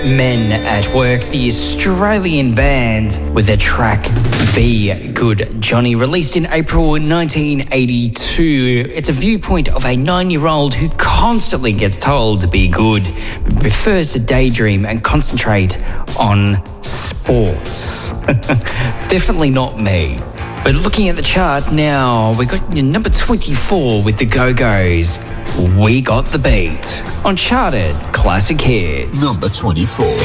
Men at Work, the Australian band, with their track Be Good Johnny, released in April 1982. It's a viewpoint of a 9-year-old who constantly gets told to be good, but prefers to daydream and concentrate on sports. Definitely not me. But looking at the chart now, we got number 24 with the Go-Go's We Got the Beat on Charted Classic Hits. Number 24.